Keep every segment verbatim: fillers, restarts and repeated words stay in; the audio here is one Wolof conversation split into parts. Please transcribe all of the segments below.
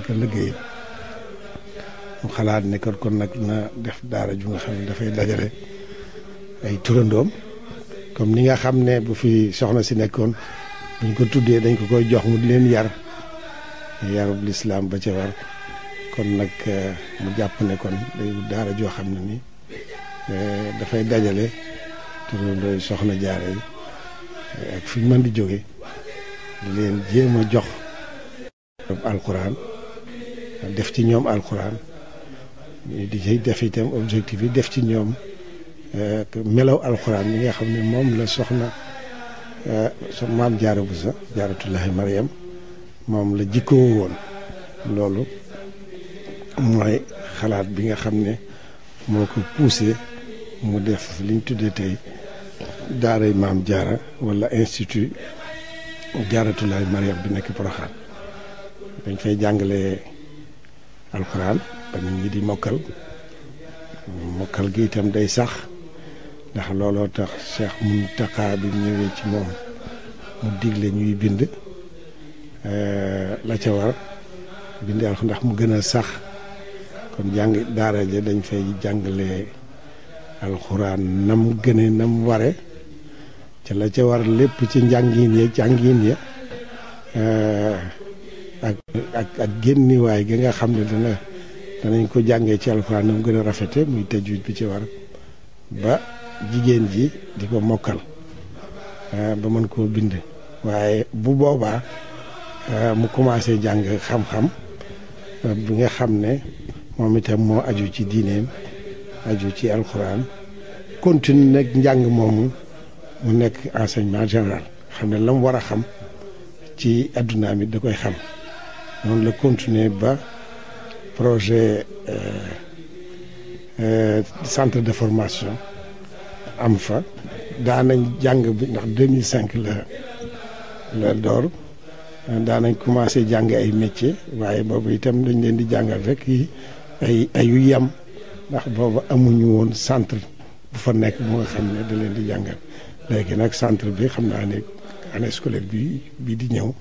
fa liggéey mu xalaat ne kon kon nag na def daara ju nga xam ne dafay dajale ay turandoom comme ni nga xam ne bu fi soxna si nekkoon buñ ko tuddee dañ ko koy jox mu di leen yar yarub lislaam ba ca war kon nag mu jàpp ne kon day daara joo xam ne ni dafay dajale turandoo soxna jaara yi ak fi ñu mën di jóge di leen jéem a jox alquran def ci ñoom alquran di ci def itam objectif yi def ci ñoom melaw alquran yi nga xam ne moom la soxna so maam jaara bu sa jaaratullahi mariam moom la jikkoo woon loolu mooy xalaat bi nga xam ne moo ko poussé mu def liñ tuddee tey daaray maam jaara wala institut jaaratullahi mariam bi nekk Porokhane dañ fay jàngale alxuraan ba nit ñi di mokkal mokkal gi itam day sax ndax looloo tax Cheikh Mountakha bi ñëwee ci moom mu digle ñuy bind la ca war bind alxuraan ndax mu gën a sax kon jàng daara ja dañ fay jàngale alxuraan nam gëne nam ware ca la ca war lépp ci njàngin ya jàngin ya ak ak ak génniwaay gi nga xam ne dana danañ ko jàngee ci alxuraan nam gën a rafete muy tajwid bi ci war ba jigéen ji di ko mokkal ba mën koo bind waaye bu boobaa mu commencé jàng xam-xam bi nga xam ne moom itam moo aju ci diineem aju ci alxuraan continue nag njàng moomu mu nekk enseignement général xam ne la mu war a xam ci adduna mi da koy xam noonu la continuer ba projet centre de formation am fa daanañ jàng bi ndax deux mille cinq la la door daanañ commencé jàng ay métier waaye boobu itam dañ leen di jàngal rek yi ay ayu yam ndax boobu amuñu woon centre bu fa nekk bu nga xam ne da leen di jàngal léegi nag centre bi xam naa ne année scolaire bi bii di ñëw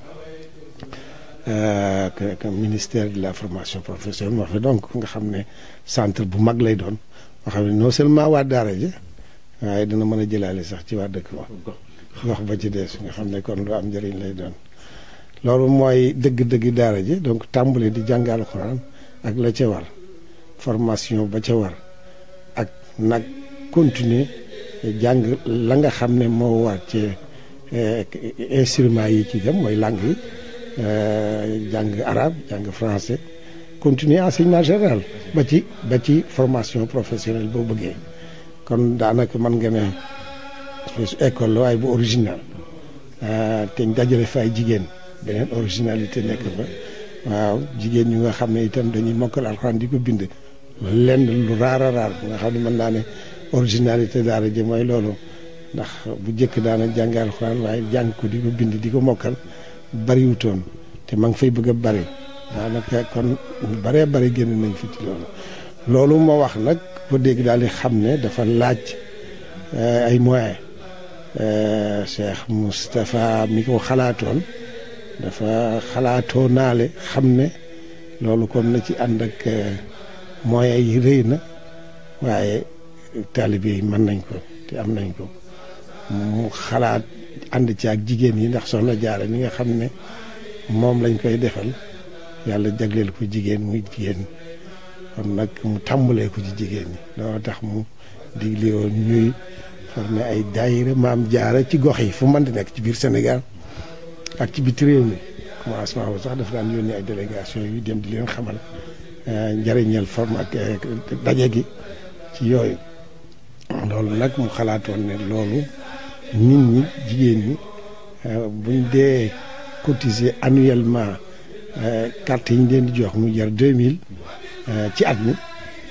que ministère de la formation professionnelle moo fa donc nga xam ne centre bu mag lay doon nga xam ne non seulement waa daara ji waaye dina mën a jëlaale sax ci waa dëkk ba gox ba ci des nga xam ne kon lu am njëriñ lay doon loolu mooy dëgg-dëgg daara ji donc tàmbali di jàng alxuraan ak la ca war formation ba ca war ak nag continuer jàng la nga xam ne moo war ci instruments yi ci dem mooy langue yi jàng arabe jàng français continuer enseignement général ba ci ba ci formation professionnelle boo bëggee kon daanaka mën nga ne école la waaye bu original te ñu dajale fa ay jigéen beneen originalité nekk fa waaw jigéen ñu nga xam ne itam dañuy mokkal alxuraan di ko bind lenn lu raar a raar bu nga xam ne mën naa ne originalité daara ji mooy loolu ndax bu njëkk daana jàng alxuraan waaye jàng ko di ko bind di ko mokkal bariwutoon te ma ngi fay bëgg a bari daanaka kon baree bari génn nañ fi ci loolu loolu moo wax nag ko dégg daal di xam ne dafa laaj ay moyens Cheikh Moustapha mi ko xalaatoon dafa xalaatoo naale xam ne loolu kon na ci ànd ak moyens yi rëy na waaye taalibe yi mën nañ ko te am nañ ko mu xalaat ànd ci ak jigéen yi ndax soxna Jaara mi nga xam ne moom lañ koy defal yàlla jagleel ko jigéen muy jigéen kon nag mu tàmbalee ko ci jigéen ñi loolu tax mu digle woon ñuy formé ay daayira maam Jaara ci gox yi fu mën di nekk ci biir Sénégal ak ci biti réew mi commencement bu sax dafa daan yónnee ay délégation yu dem di leen xamal njëriñal forme ak daje gi ci yooyu loolu nag mu xalaatoon ne loolu nit ñi jigéen ñi buñ dee cotiser annuellement carte yi ñu leen di jox mu jar deux mille ci at mi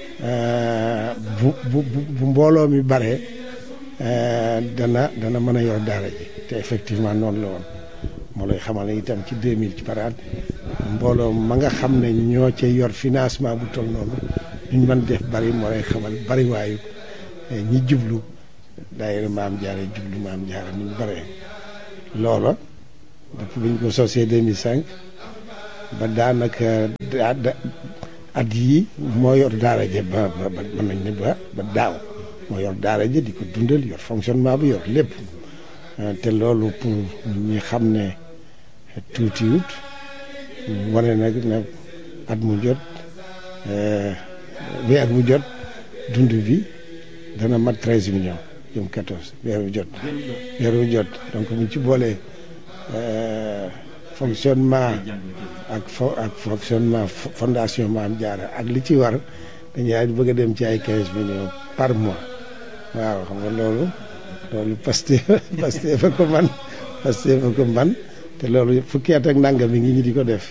bu bu bu mbooloo mi baree dana dana mën a yor daara ji te effectivement noonu la woon moo lay xamal ne itam ci deux mille ci par at mbooloo ma nga xam ne ñoo cay yor financement bu toll noonu duñ mën def bari moo lay xamal bari waayu ñi jublu daayira maam Jaara jublu maam Jaara ni mu baree loola depuis bi ñu ko sosee deux mille cinq ba daanaka at yii moo yor daara ja ba ba mën nañ ne ba ba daaw moo yor daara ja di ko dundal yor fonctionnement bi yor lépp te loolu pour ñi xam ne tuutiwut wane nag ne at mu jot weer bu jot dund bi dana mat treize millions jëm quatorze weer bu jot weer bu jot donc buñ ci boolee fonctionnement ak fo ak fonctionnement fondation Mame Diarra ak li ci war dañuy bëgg a dem ci ay quinze millions par mois waaw xam nga loolu loolu Pastef Pastef fa ko man Pastef fa ko man te loolu fukki at ak nangam mi ngi ñi di ko def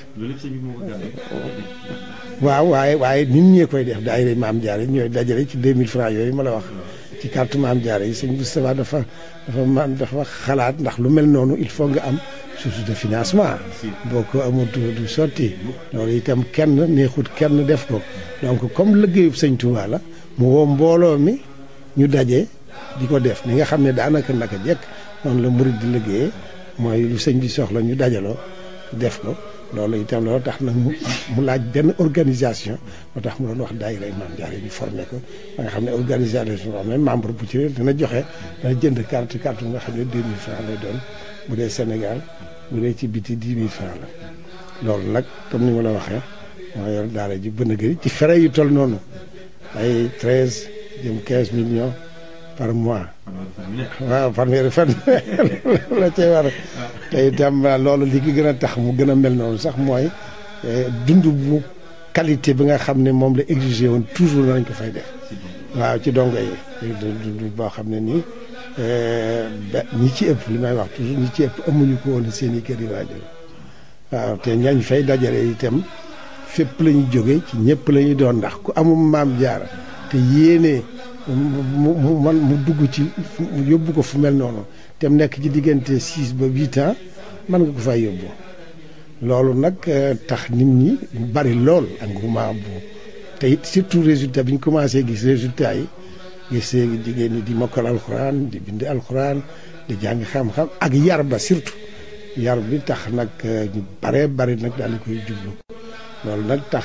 waaw waaye waaye nit ñee koy def daayira Mame Diarra yi ñooy dajale ci deux mille francs yooyu ma la wax ci carte Mame Diarra yi sëñ Moustapha dafa dafa man dafa xalaat ndax lu mel noonu il faut nga am source de financement boo ko amul du sotti loolu itam kenn neexut kenn def ko donc comme liggéeyub sëñ Touba la mu woo mbooloo mi ñu daje di ko def ni nga xam ne daanaka naka jekk noonu la murid di liggéeyee mooy lu sëñ bi soxla ñu dajaloo def ko loolu itam loolu tax nag mu mu laaj benn organisation moo tax mu doon wax daayira Mame Diarra yi ñu formé ko ba nga xam ne organisation boo xam ne membre bu ci dina joxe dana jënd carte carte bu nga xam ne deux mille francs lay doon bu dee Sénégal bu dee ci biti dix mille francs la loolu nag comme ni ma la waxee moo yor daara ji bën a gëri ci frais yu toll noonu ay treize jëm quinze millions par mois waaw fanweeri fan la cay war te itam loolu li ki gën a tax mu gën a mel noonu sax mooy dund bu qualité bi nga xam ne moom la exigé woon toujours nañ ko fay def waaw ci dongo yi dund boo xam ne nii ba ñi ci ëpp li may wax toujours ñi ci ëpp amuñu ko woon seen i kër yi waajur waaw te ñañ fay dajale itam fépp la ñu jóge ci ñëpp la ñu doon ndax ku amul Mame Diarra te yéene mu mu man mu dugg ci yóbbu ko fu mel noonu te mu nekk ci diggante six ba huit ans mën nga ko fay yóbbu loolu nag tax nit ñi bari lool engouement bu te it surtout résultat bi ñu commencé gis résultat yi gis jigéen ñi di mokkal alxuraan di bind alxuraan di jàng xam-xam ak yar ba surtout yar bi tax nag ñu bare bari nag daal di koy jublu loolu nag tax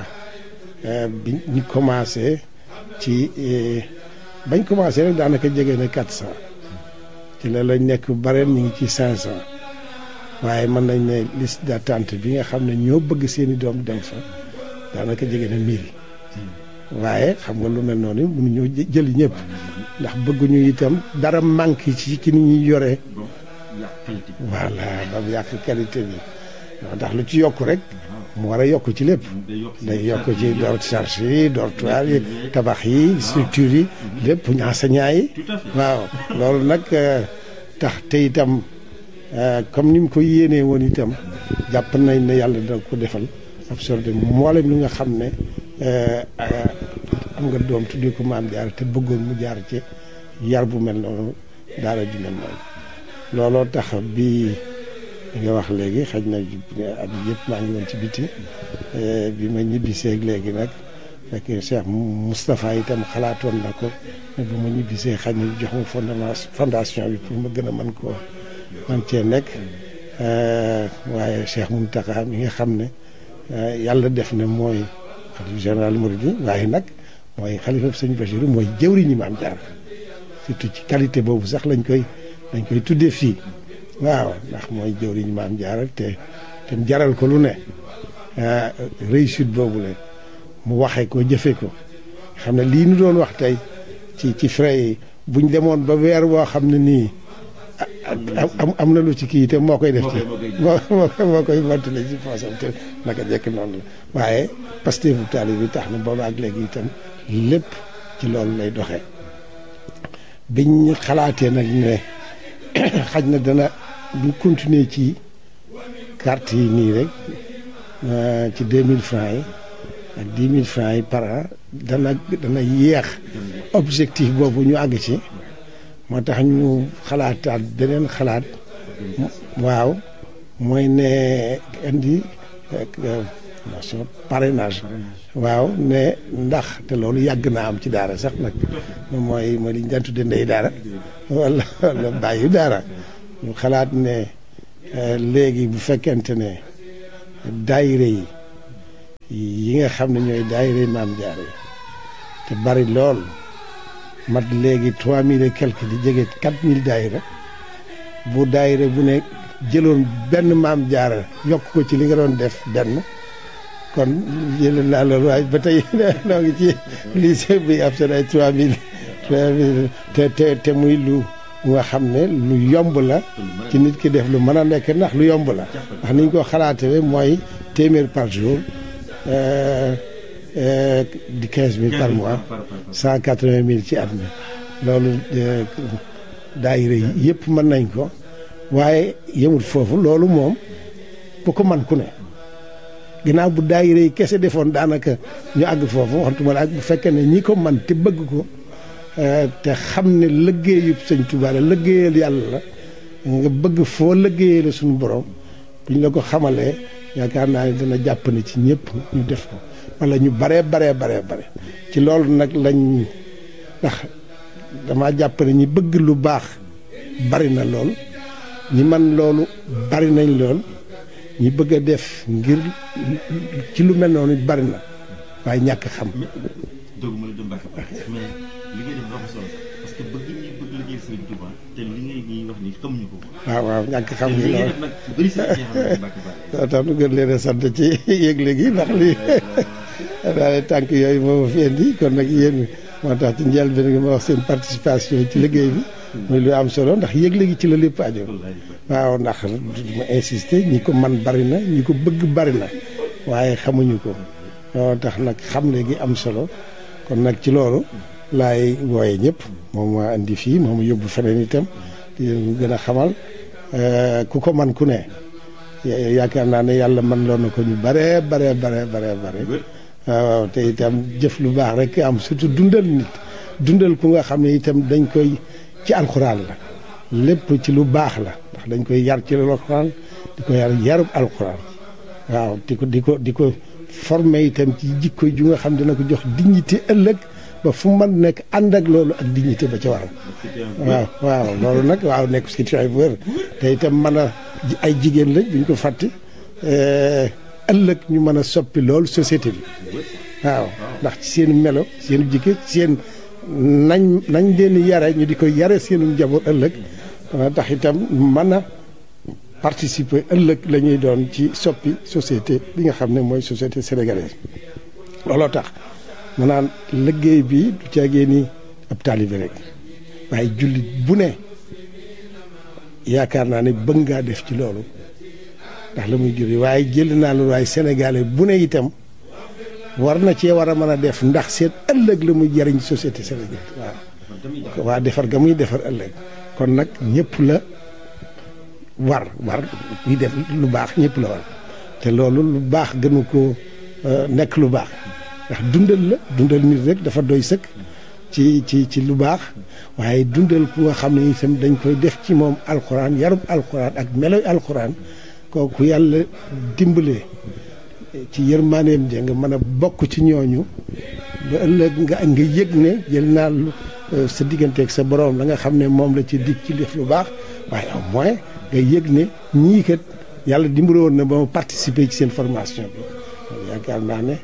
bi ñu commencé ci bañ commencé rek daanaka jege na quatre cent ci la lañ nekk bare ñu ngi ci cinq cent waaye mën nañ ne liste d'attente bi nga xam ne ñoo bëgg seeni doom dem fa daanaka jege na mille waaye xam nga lu mel noonu mënuñoo jëli ñëpp ndax bëgguñu itam dara manque ci ci ni ñuy yore voilà ba mu yàq qualité bi ndax lu ci yokk rek mu war a yokk ci lépp day yokk ci door charge yi dortoir yi tabax yi structure yi lépp enseignant yi waaw loolu nag tax te itam comme ni mu ko yéenee woon itam jàpp nañ ne yàlla dina ko defal absorbé mboolem li nga xam ne am nga doom tuddee ko Mame Diarra te bëggoon mu jaar ci yar bu mel noonu daara ju mel noonu looloo tax bi nga wax léegi xaj na at yëpp maa ngi woon ci biti bi ma ñibbisee léegi nag fekk Cheikh Moustapha itam xalaatoon na ko ne bu ma ñibbisee xaj na jox ma fondation fondation bi pour ma gën a mën koo man cee nekk waaye Cheikh Mountakha mi nga xam ne yàlla def na mooy xalifa général Mouride waaye nag mooy xalifa sëñ Bachir mooy jëwriñu Mame Diarra surtout ci qualité boobu sax lañ koy lañ koy tuddee fii waaw ndax mooy jëwriñu Mame Diarra te te mu jaral ko lu ne réussite boobu la mu waxee ko jëfee ko xam ne lii nu doon wax tey ci ci frais yi buñ demoon ba weer woo xam ne nii am am na lu ci kii te moo koy def ci moo moo koy mottali ci poosam te naka jekk noonu la waaye Pastef bu taali bi tax na booba ak léegi itam lépp ci loolu lay doxee biñ xalaatee nag ne xaj na dana bu continuer ci carte yi nii rek ci deux mille francs yi ak dix mille francs yi par an dana dana yéex objectif boobu ñu àgg ci moo tax ñu xalaataat beneen xalaat waaw mooy ne indi nation parrainage waaw ne ndax te loolu yàgg naa am ci daara sax nag mooy mooy li ñu daan tudde ndey daara wala wala bàyyi daara ñu xalaat ne léegi bu fekkente ne daayira yi yi nga xam ne ñooy daayira yi Maam Jaara yi te bari lool mat léegi trois mille et quelque di jege quatre mille daayira bu daayira bu ne jëloon benn Maam Jaara yokk ko ci li nga doon def benn kon jël naa loolu waaye ba tey noo ngi ci lycée bi ab seen ay trois mille trois mille te te te muy lu nga xam ne lu yomb la ci nit ki def lu mën a nekk ndax lu yomb la ndax niñ ko xalaatee mooy téeméer par jour di quinze mille par mois cent quatre-vingt mille ci at mi loolu daayira yi yëpp mën nañ ko waaye yemul foofu loolu moom bu ko man ku ne ginnaaw bu daayira yi kese defoon daanaka ñu àgg foofu waxtuma la ak bu fekkee ne ñi ko man te bëgg ko te xam ne liggéeyub Sëñ Tuubaa la liggéeyal yàlla la nga bëgg foo liggéeyee la suñu borom buñ la ko xamalee yaakaar naa ne dana jàpp ne ci ñëpp ñu def ko wala ñu baree baree baree bare ci loolu nag lañ ndax dama jàpp ne ñi bëgg lu baax bari na lool ñi man loolu bari nañ lool ñi bëgg a def ngir ci lu mel noonu bari na waaye ñàkk xam. doguma la dem Mbacke mais li ngay def dafa solo parce que bëgg ñi bëgg liggéey Sëriñ Tuubaa te li ngay ñuy wax ni xamuñu ko. waaw waaw ñàkk xam gi loolu nag bëri sa xam Mbacke Ba. tax nu gën leen a sant ci yëgle gi ndax lii daal tànk yooyu moo ma fi indi kon nag yéen moo tax ci njëlbéen gi ma wax seen participation ci liggéey bi. muy lu am solo ndax yëgle gi ci la lépp aju. waaw ndax ma insister ñi ko man bari na ñi ko bëgg bari na waaye xamuñu ko moo tax nag xamle gi am solo. kon nag ci loolu laay wooye ñëpp moom maa indi fii moom yóbbu feneen itam di leen gën a xamal ku ko man ku ne yaakaar naa ne yàlla man loon na ko ñu bare bare bare bare bare waaw te itam jëf lu baax rek am surtout dundal nit dundal ku nga xam ne itam dañ koy ci alxuraan la lépp ci lu baax la ndax dañ koy yar ci alxuraan di ko yar yarub alxuraan waaw di ko di ko di ko formé itam ci jikko ju nga xam dina ko jox dignité ëllëg ba fu man nekk ànd ak loolu ak dignité ba ca waral waaw waaw loolu nag waaw nekk citoyen bu wér te itam mën a ay jigéen lañ buñ ko fàtte ëllëg ñu mën a soppi loolu société bi waaw ndax ci seen melo seen jikko seen nañ nañ leen yare ñu di ko yare seenu njaboot ëllëg dana tax itam mën a participer ëllëg la ñuy doon ci soppi société bi nga xam ne mooy société sénégalaise looloo tax ma naan liggéey bi du caagee ni ab taalibe rek waaye jullit bu ne yaakaar naa ne bëgg ngaa def ci loolu ndax la muy juri waaye jël naa loolu waaye sénégalais bu ne itam war na cee war a mën a def ndax seen ëllëg la muy jariñ société sénégalaise waaw waa defar ga muy defar ëllëg kon nag ñëpp la war war ñuy def lu baax ñëpp la war te loolu lu baax gënu ko nekk lu baax ndax dundal la dundal nit rek dafa doy sëkk ci ci ci lu baax waaye dundal ku nga xam ne itam dañ koy def ci moom alxuraan yarub alxuraan ak meloy alxuraan kooku yàlla dimbalee ci yërmaaneem ja nga mën a bokk ci ñooñu ba ëllëg nga nga yëg ne jël naa sa digganteeg sa borom la nga xam ne moom la ci dig ci def lu baax waaye au moins nga yëg ne ñii kat yàlla dimbali woon na ba ma participer ci seen formation bi yaakaar naa ne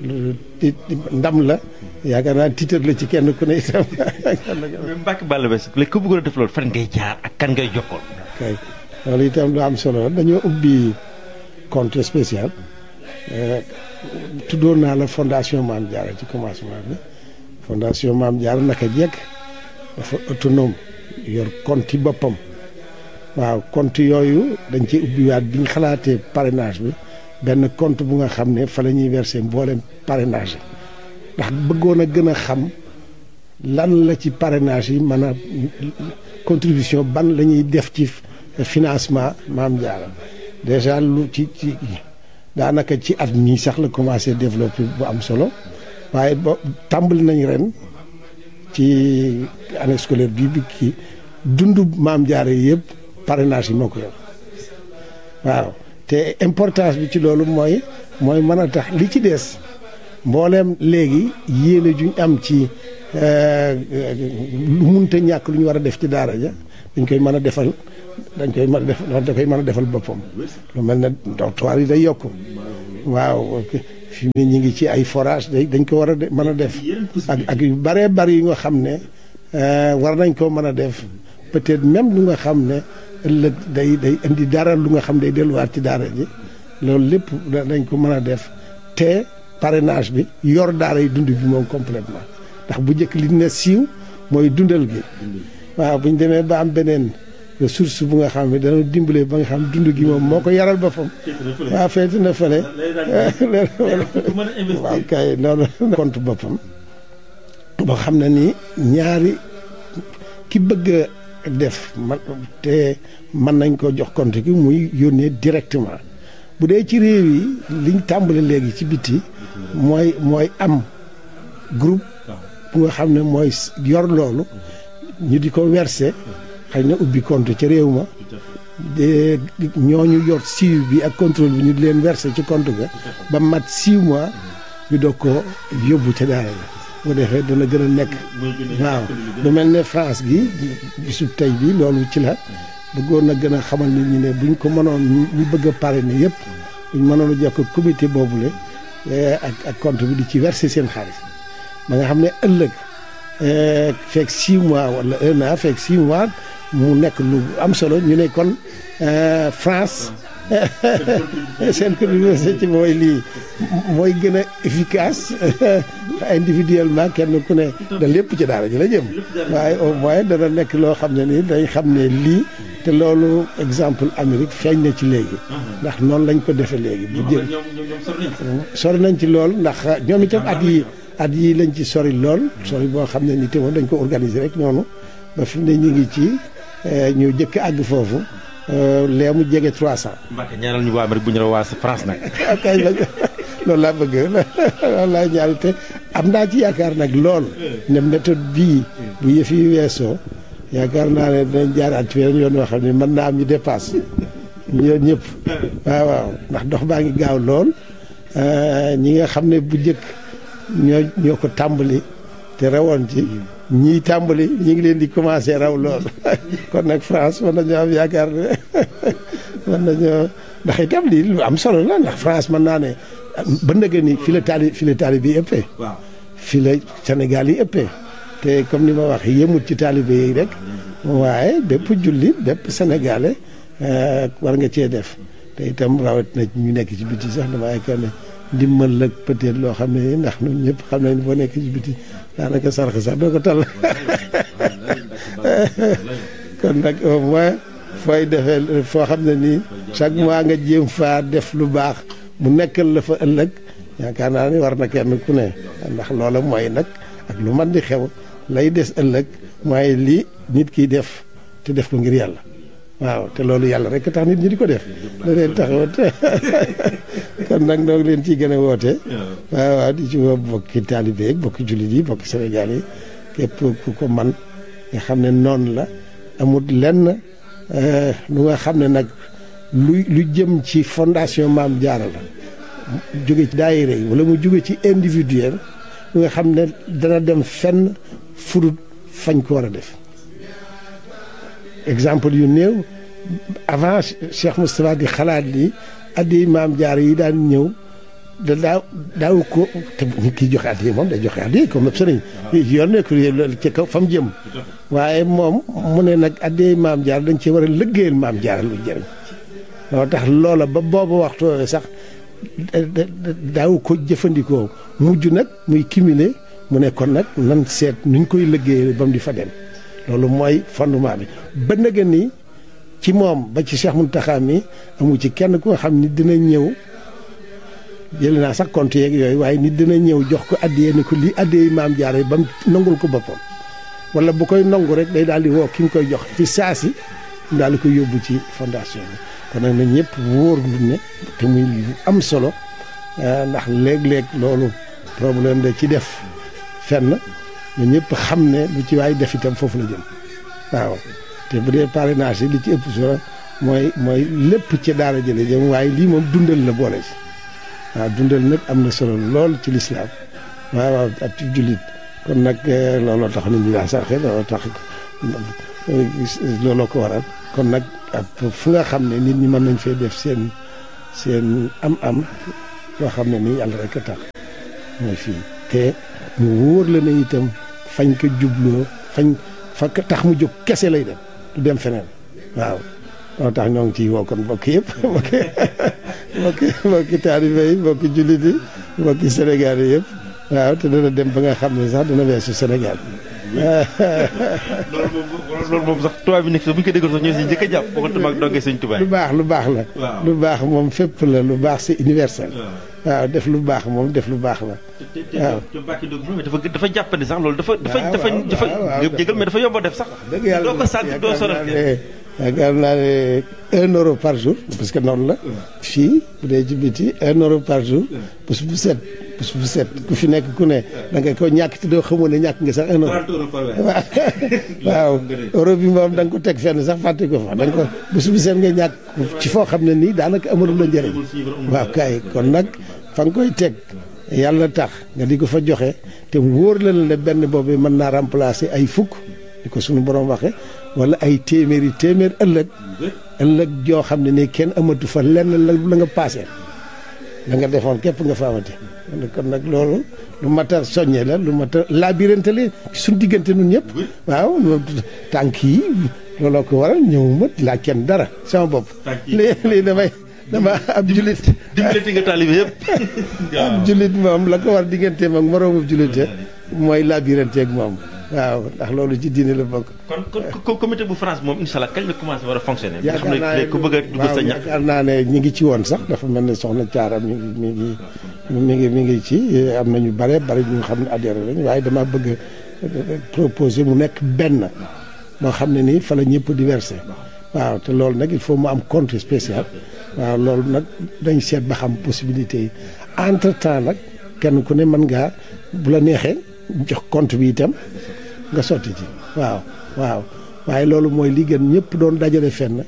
ndam la yaakaar naa tiitar la ci kenn ku ne itam. mais Mbacke Balla Basse léegi ku bëggoon a def loolu fan ngay jaar ak kan ngay jokkoon. kay loolu itam lu am solo dañoo ubbi compte spécial tuddoon naa la fondation Maam Jaara ci commencement bi fondation Maam Jaara naka jekk dafa autonome yor compte boppam. waaw compte yooyu dañ ci ubbiwaat bi ñu xalaatee parrainage bi benn compte bu nga xam ne fa la ñuy verser mboolem parrainage yi ndax bëggoon a gën a xam lan la ci parrainage yi mën a contribution ban la ñuy def ci financement Maam Jaara déjà lu ci ci daanaka ci at mii sax la commencé développer bu am solo waaye ba tàmbali nañ ren ci année scolaire bii bi kii dundu Maam Jaara yi yëpp parrainage yi moo ko yor waaw te importance bi ci loolu mooy mooy mën a tax li ci des mbooleem léegi yéene juñ am ci lu munta ñàkk lu ñu war a def ci daara ja dañ koy mën a defal dañ koy mën a def da koy mën a defal boppam lu mel ne dortoir yi day yokku waaw fi mu ñu ngi ci ay forage day dañ ko war a mën a def ak ak yu bëree bëri yu nga xam ne war nañ koo mën a def peut-être même lu nga xam ne ëllëg day day indi dara lu nga xam day delluwaat ci daara ji loolu lépp dañ ko mën a def te parrainage bi yor daara yi dund bi moom complètement ndax bu njëkk li ne siiw mooy dundal gi waaw bu ñu demee ba am beneen ressource bu nga xam ne dana dimbale ba nga xam dund gi moom moo ko yaral boppam waaw feeti na fële waaw kay loolu compte boppam boo xam ne nii ñaari ki bëgg a def man te mën nañ ko jox compte gi muy yónnee directement bu dee ci réew yi liñ tàmbale léegi ci biti mooy mooy am groupe bu nga xam ne mooy yor loolu ñu di ko verser xëy na ubbi compte ca réew ma de ñooñu yor suivi bi ak contrôle bi ñu di leen verser ci compte ga ba mat six mois ñu doog ko yóbbu ca daara la bu defee dana gën a nekk waaw lu mel ne France gi bisu tey bi loolu ci la bëggoon na gën a xamal nit ñi ne buñ ko mënoon ñu bëgg a parrainer yëpp buñ mënoon a jokk comité boobule ak ak compte bi di ci verser seen xaalis ba nga xam ne ëllëg fekk six mois wala un an fekk six mois mu nekk lu am solo ñu ne kon France seen contribution ci mooy lii mooy gën a efficace individuellement kenn ku ne da lépp ci daara ji la jëm waaye au moins dana nekk loo xam ne nii dañ xam ne lii te loolu exemple Amérique feeñ na ci léegi ndax noonu lañ ko defee léegi bu jël sori nañ ci lool ndax ñoom itam at yi at yi lañ ci sori lool sori boo xam ne ni te woon dañ ko organiser rek noonu ba fi mu ne ñu ngi ci ñu jëkk àgg foofu lee mu jege trois cent. Mbacke ñaanal ñu waa Amérique bu ñu la waa France nag. ok loolu laa bëgg loolu laa ñaari te am naa ci yaakaar nag lool ne méthode bii bu yëf yi weesoo yaakaar naa ne dinañ jaaraat ci weneen yoon yoo xam ne mën naa am ñu dépasse ñu yoon ñëpp waaw waaw ndax dox baa ngi gaaw lool ñi nga xam ne bu njëkk ñoo ñoo ko tàmbali te rawoon ci ñii tàmbali ñi ngi leen di commencé raw lool kon nag France mën nañoo am yaakaar ne mën nañoo ndax itam lii lu am solo la ndax France mën naa ne ba ndëgë ni fi la taali fi la taali bi ëppee fi la Sénégal yi ëppee te comme ni ma wax yëmut ci taalibe yi rek waaye bépp jullit bépp sénégalais war nga cee def te itam rawat na ñu nekk ci biti sax dama yaakaar ne ndimbal la peut-être loo xam ne ndax ñun ñëpp xam nañ boo nekk ci biti daanaka sarx sax doo ko tal kon nag au moins fooy defee foo xam ne nii chaque mois nga jéem faa def lu baax mu nekkal la fa ëllëg yaakaar naa ni war na kenn ku ne ndax loola mooy nag ak lu man di xew lay des ëllëg mooy lii nit kiy def te def ko ngir yàlla waaw te loolu yàlla rek tax nit ñi di ko def da leen taxawat kon nag noo ngi leen ciy gën a woote waaw waaw di ci woo bokki taalibe yi bokki jullit yi bokki Sénégal yi képp ku ko man nga xam ne noonu la amul lenn lu nga xam ne nag lu lu jëm ci fondation Maam Jaara la jóge ci daayira yi wala mu jóge ci individuel lu nga xam ne dana dem fenn fudut fañ ko war a def exemple yu néew avant Cheikh Moustapha di xalaat lii addi Maam Jaara yi daan ñëw da daaw daaw ko te nit ki joxe addi moom day joxe addi comme sëriñ yoon ne ko ci kaw fa mu jëm waaye moom mu ne nag addi Maam Jaara dañ ci war a liggéeyal Maam Jaara lu jëriñ loo tax loola ba boobu waxtu sax daaw ko jëfandikoo mujj nag muy cumuler mu ne kon nag nan seet nuñ koy liggéeyal ba mu di fa dem loolu mooy fondement bi ba nëgën ni ci moom ba ci Cheikh Mountakha mi amu ci kenn ku nga xam ni dina ñëw jël naa sax compte yeeg yooyu waaye nit dina ñëw jox ko addiyee ni ko lii addiyee Maam Jaara ba mu nangul ko boppam wala bu koy nangu rek day daal di woo ki nga koy jox fi saasi daal di koy yóbbu ci fondation bi kon nag na ñëpp wóor lu ne te muy lu am solo ndax léeg-léeg loolu problème da ci def fenn ñu ñëpp xam ne lu ci waay def itam foofu la jëm waaw te bu dee parrainage yi li ci ëpp solo mooy mooy lépp ci daara jële jëm waaye lii moom dundal la boole ci waaw dundal nag am na solo lool ci lislaam waaw waaw ak ci jullit kon nag looloo tax nit ñi daa sarxe looloo tax looloo ko waral kon nag fu nga xam ne nit ñi mën nañ fee def seen seen am-am yoo xam ne nii yàlla rek a tax mooy fii te mu wóor la ne itam fañ ko jubloo fañ fa tax mu jóg kese lay dem du dem feneen waaw moo tax ñoo ngi ciy woo kon mbokk yëpp mbokki mbokki mbokki taalibe yi mbokki jullit yi mbokki Sénégal yi yëpp waaw te dana dem ba nga xam ne sax dana weesu Sénégal loolu moom loolu moom sax tubaab bi nekk sax bu ñu ko déggoon sax ñoo si njëkk a jàpp boo ko tamaak dongee sëñ Tuubaa lu baax lu baax la lu baax moom fépp la lu baax c'est universel waaw def lu baax moom def lu baax la waaw te Mbacke Doog dafa dafa jàppandi sax loolu dafa dafa dafa dafa jégal mais dafa yomb a def sax dëgg yàlla doo ko sant doo sonal yaakaar naa ne un euro par jour parce que noonu la fii bu dee ci biti un euro par jour bés bu set bés bu set ku fi nekk ku ne da nga ko ñàkk te doo xamoon ne ñàkk nga sax un euro waaw euro bi moom da nga ko teg fenn sax fàtte ko fa da nga ko bés bu set nga ñàkk ci foo xam ne nii daanaka amalul la njëriñ waaw kay kon nag fa nga koy teg yàlla tax nga di ko fa joxe te wóor la ne benn boobu mën naa remplacer ay fukk di ko suñu borom waxe wala ay téeméeri téeméer ëllëg ëllëg joo xam ne nii kenn amatu fa lenn la la nga paasee la nga defoon képp nga fa amati kon nag loolu lu mat a soññe la lu mat a labirante la suñu diggante nun ñëpp waaw tànk yi looloo ko waral ñëwuma laaj kenn dara sama bopp lii lii damay dama ab jullit dimbalati nga taalibe yëpp ab jullit moom la ko war digganteem ak moroomu jullit mooy labirante ak moom waaw ndax loolu ci diine la bokk. kon kon comité bu France moom incha allah kañ la commencé war a fonctionner. yaakaar naa ne ku bëgg a dugg sa ñax. yaakaar naa ne ñi ngi ci woon sax dafa mel ne soxna Thiara mi ngi mi ngi mi ngi mi ngi ci am na ñu bare bari ñu xam ne adhéré lañ waaye dama bëgg a proposer mu nekk benn moo xam ne nii fa la ñëpp di versé waaw te loolu nag il faut mu am compte spécial waaw loolu nag dañ seet ba xam possibilité yi entre temps nag kenn ku ne mën ngaa bu la neexee jox compte bi itam. nga sotti ci waaw waaw waaye loolu mooy li gën ñëpp doon dajale fenn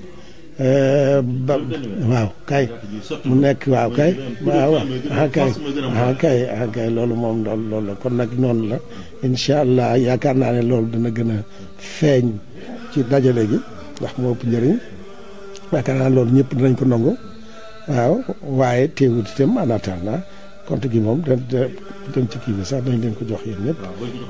ba waaw kay mu nekk waaw kay waaw ah kay ah kay ah kay loolu moom loolu loolu la kon nag noonu la incha allah yaakaar naa ne loolu dana gën a feeñ ci dajale gi ndax moo ëpp njëriñ yaakaar naa loolu ñëpp dinañ ko nangu waaw waaye teewut itam en attendant compte gi moom da dem ci kii bi sax dañ leen ko jox yéen ñëpp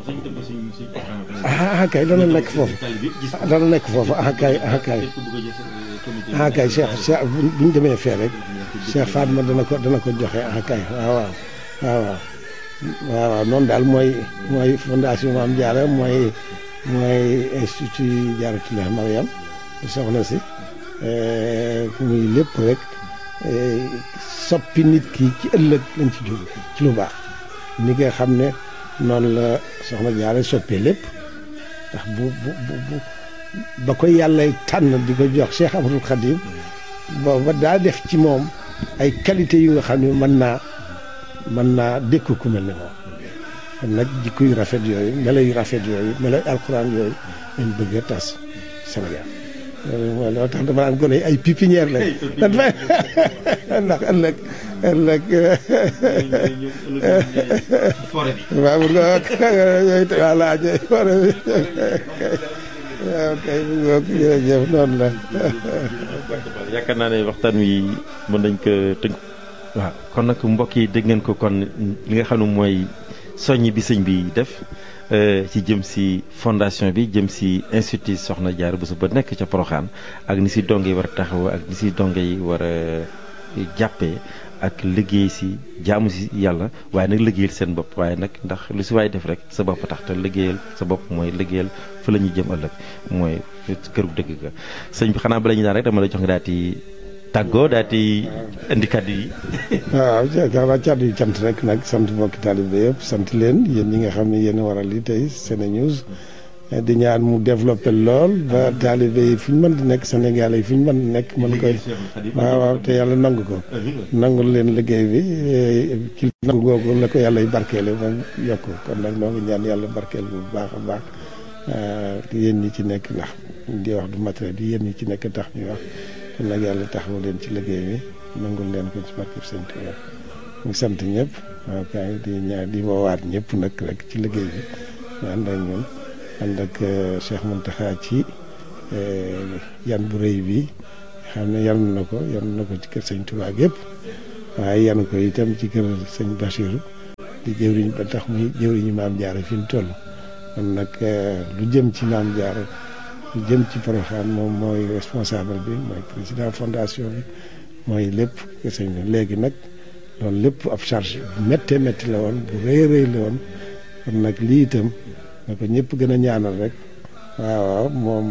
ah kay dana nekk foofu dana nekk foofu ah kay ah kay ah kay Cheikh Cheikh bu ñu demee fee rek Cheikh Fatma dana ko dana ko joxe ah kay waaw waaw waaw waaw waaw waaw noonu daal mooy mooy fondation Mame Diarra mooy mooy institut Diarratoulah Mariam soxna si muy lépp rek soppi nit ki ci ëllëg lañ ci jóg ci lu baax ni nga xam ne noonu la soxna Jaara soppee lépp ndax bu bu bu ba ko yàlla tànn di ko jox Cheikh Ahmadou Khadim booba daa def ci moom ay qualité yu nga xam ne mën naa mën naa dékku ku mel ne moom kon nag jikko yu rafet yooyu melo yu rafet yooyu melo alxuraan yooyu lañ bëgg a tas Sénégal loolu mooy loo tax dama naan gone ay pépinière lañ ndax ëllëg ëllëg waaw bu nga yooyu voilà ñooy forêt bi waaw kay bu nga jërëjëf noonu la yaakaar naa ne waxtaan wi mën nañ ko tënk waaw kon nag mbokk yi dégg ngeen ko kon li nga xam ne mooy soññ bi sëñ bi def ci jëm si fondation bi jëm si institut Soxna Diarra Bousso ba nekk ca Porokhane ak ni si donge yi war a taxaw ak ni si donge yi war a jàppee ak liggéey si jaamu si yàlla waaye nag liggéeyal seen bopp waaye nag ndax lu si waay def rek sa bopp tax te liggéeyal sa bopp mooy liggéeyal fa la ñuy jëm ëllëg mooy këru dëgg ga sëñ bi xanaa bala ñu daan rek dama la jox nga daal di tàggoo daal di indi kàddu yi. waaw yaakaar naa kàddu yi cant rek nag sant mbokki taalibe yëpp sant leen yéen ñi nga xam ne yéen a waral li tey SeneNews di ñaan mu développé lool ba taalibe yi fu ñu mën di nekk Sénégal yi fu ñu mën di nekk mën koy waaw waaw te yàlla nangu ko nangul leen liggéey bi ci nangu googu la ko yàlla y barkeele ba yokk kon nag noo ngi ñaan yàlla barkeel bu baax a baax yéen ñi ci nekk ndax di wax du matériel di yéen ñi ci nekk tax ñuy wax kon nag yàlla taxawu leen ci liggéey bi nangul leen ko ci barkeb Sëñ Tuubaa ñu ngi sant ñëpp waaw kay di ñaan di woowaat ñëpp nag rek ci liggéey bi ñu ànd ak ñun ànd ak Cheikh Mountakha ci yan bu rëy bi xam ne yan na ko yan na ko ci kër sëñ Touba gépp waaye yan ko itam ci kër sëñ Bachirou di jëwriñ ba tax muy jëwriñu Maam Jaara fi mu toll kon nag lu jëm ci Maam Jaara lu jëm ci Porokhane moom mooy responsable bi mooy président fondation bi mooy lépp kër sëñ bi léegi nag loolu lépp ab charge bu méttee métti la woon bu rëy rëy la woon kon nag lii itam na ko ñëpp gën a ñaanal rek waaw waaw moom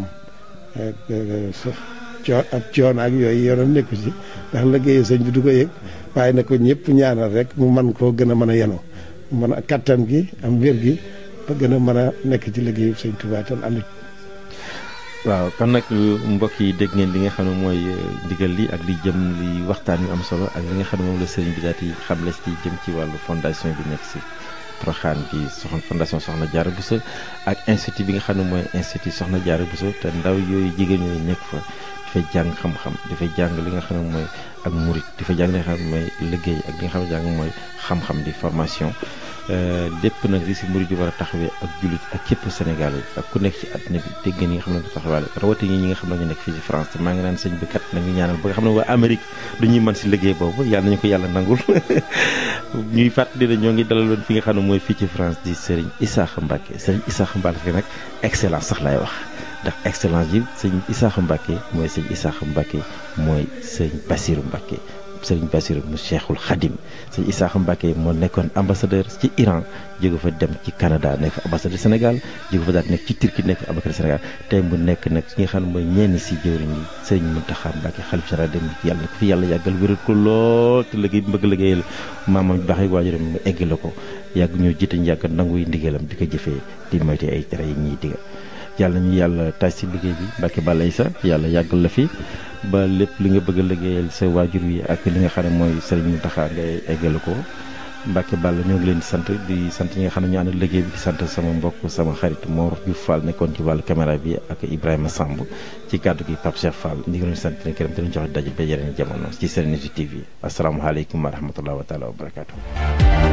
coo ak coon ak yooyu yoonam nekku ci ndax liggéeyu sëñ bi du ko yëg waaye na ko ñëpp ñaanal rek mu mën koo gën a mën a yenu mën a kattan gi am wér gi ba gën a mën a nekk ci liggéeyu sëñ Touba tan ànd. waaw kon nag mbokk yi dégg ngeen li nga xam ne mooy ndigal li ak li jëm li waxtaan yu am solo ak li nga xam ne moom la sëriñ bi daal di xamle ci jëm ci wàllu fondation bi nekk si Porokhane bi soxna fondation Soxna Diarra Bousso ak institut bi nga xam ne mooy institut Soxna Diarra Bousso te ndaw yooyu jigéen ñooyu nekk fa dafay jàng xam-xam dafay jàng li nga xam ne mooy ak murit dafay jàng li nga xam ne mooy liggéey ak li nga xam ne jàng mooy xam-xam di formation lépp nag li si murit di war a taxawee ak jullit ak képp Sénégal yi ak ku nekk ci àddina bi dégg ngeen ñi nga xam ne ko taxawaale rawatina ñi nga xam ne ñu nekk fii ci France te maa ngi naan sëñ bi kat nañu ñaanal ba nga xam ne waa Amérique dañuy mën si liggéey boobu yàlla nañu ko yàlla nangul ñuy fàttali ne ñoo ngi dalaloon fi nga xam ne mooy fii ci France di Serigne Issakha Mbacké Serigne Issakha Mbacké nag excellence sax laay wax ndax excellence yi sëñ Issakha Mbacké mooy sëñ Issakha Mbacké mooy sëñ Bassirou Mbacké sëriñ Bassirou mu Cheikhul Khadim sëñ Issakha Mbacké moo nekkoon ambassadeur ci Iran jóge fa dem ci Canada nekk fa ambassadeur Sénégal jóge fa daal nekk ci Turquie nekk fa ambassadeur Sénégal tey mu nekk nag ki nga xam ne mooy ñenn si jëwriñ yi sëriñ Mountakha Mbacké xalif général dem ci yàlla ko fi yàlla yàggal wéral ko lool te liggéey bëgg liggéeyal maamam baax yi waajuram mu egg la ko yàgg ñoo jiite ñu yàgg nangu yi ndigalam di ko jëfee di moyte ay tere yi ñuy digal yàlla ñu yàlla taaj si liggéey bi Mbacké Balla Issa yàlla yàggal la fi ba lépp li nga bëgg a liggéeyal sa waajur wi ak li nga xam ne mooy Serigne Mountakha ngay eggale ko Mbacké Balla ñoo ngi leen di sant di sant ñi nga xam ne ñu ànd liggéey bi di sant sama mbokk sama xarit Mor Diouf Fall nekkoon ci wàllu caméra bi ak Ibrahima Samb ci kàddu gi Pape Cheikh Fall ñu ngi leen di sant leen këram di leen jox daje ba yeneen jamono ci Serenity T V asalaamaaleykum wa rahmatulah wa taala wa barakaatu.